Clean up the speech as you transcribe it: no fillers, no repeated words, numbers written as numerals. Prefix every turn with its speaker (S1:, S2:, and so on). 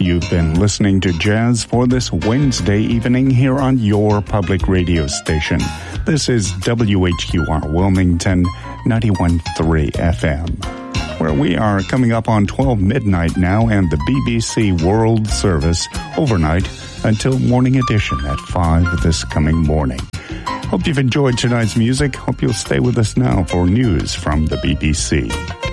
S1: You've been listening to Jazz for this Wednesday evening here on your public radio station. This is WHQR Wilmington 91.3 FM, where we are coming up on 12 midnight now and the BBC World Service overnight until morning edition at 5 this coming morning. Hope you've enjoyed tonight's music. Hope you'll stay with us now for news from the BBC.